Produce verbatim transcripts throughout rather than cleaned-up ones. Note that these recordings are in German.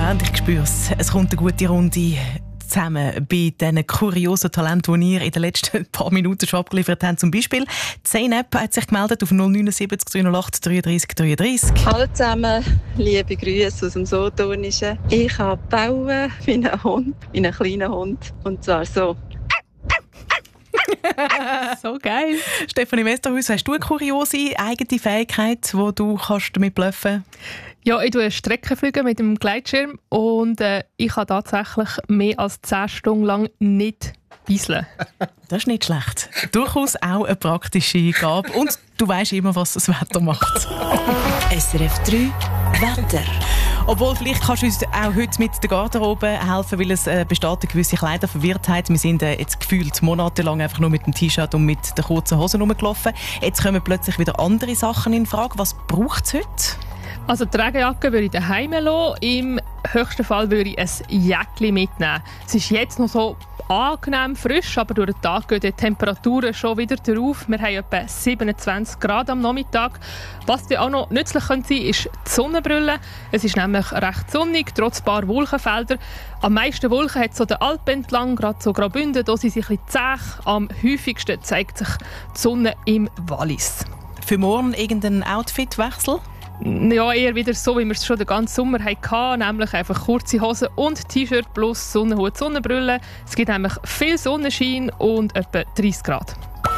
Talent, ich spüre es. Es kommt eine gute Runde zusammen bei diesen kuriosen Talenten, die ihr in den letzten paar Minuten schon abgeliefert habt. Zum Beispiel Zeynep hat sich gemeldet auf null neun sieben drei null acht dreiunddreißig dreiunddreißig. Hallo zusammen, liebe Grüße aus dem Solothurnischen. Ich habe bauen wie ein Hund, wie ein kleiner Hund. Und zwar so. So geil. Stefanie Westerhuis, hast du eine kuriose eigene Fähigkeit, die du kannst damit bluffen kannst? Ja, ich fliege Streckenflüge mit dem Gleitschirm und äh, ich kann tatsächlich mehr als zehn Stunden lang nicht beiseln. Das ist nicht schlecht. Durchaus auch eine praktische Gabe. Und du weisst immer, was das Wetter macht. S R F drei Wetter. Obwohl, vielleicht kannst du uns auch heute mit der Garderobe helfen, weil es äh, besteht eine gewisse Kleiderverwirrtheit. Wir sind äh, jetzt gefühlt monatelang einfach nur mit dem T-Shirt und mit den kurzen Hosen rumgelaufen. Jetzt kommen plötzlich wieder andere Sachen in Frage. Was braucht es heute? Also die Regenjacke würde ich daheim lassen. Im höchsten Fall würde ich ein Jäckchen mitnehmen. Es ist jetzt noch so angenehm frisch, aber durch den Tag gehen die Temperaturen schon wieder drauf. Wir haben etwa siebenundzwanzig Grad am Nachmittag. Was dir auch noch nützlich sein könnte, ist die Sonnenbrille. Es ist nämlich recht sonnig, trotz ein paar Wolkenfelder. Am meisten Wolken hat es so den Alpen entlang, gerade so Graubünden. Da sind sie ein bisschen zäh. Am häufigsten zeigt sich die Sonne im Wallis. Für morgen irgendeinen Outfitwechsel? Ja, eher wieder so, wie wir es schon den ganzen Sommer hatten, nämlich einfach kurze Hosen und T-Shirt plus Sonnenhut, Sonnenbrille. Es gibt nämlich viel Sonnenschein und etwa dreißig Grad.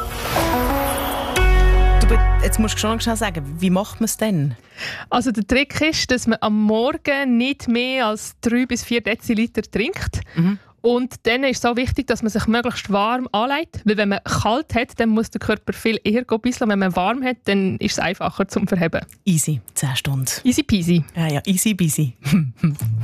Du, jetzt musst du schon schnell sagen, wie macht man es denn? Also der Trick ist, dass man am Morgen nicht mehr als drei bis vier Deziliter trinkt. Mhm. Und dann ist es auch wichtig, dass man sich möglichst warm anlegt. Weil wenn man kalt hat, dann muss der Körper viel eher bisseln. Wenn man warm hat, dann ist es einfacher zum Verheben. Easy, zehn Stunden. Easy peasy. Ja, ja, easy peasy.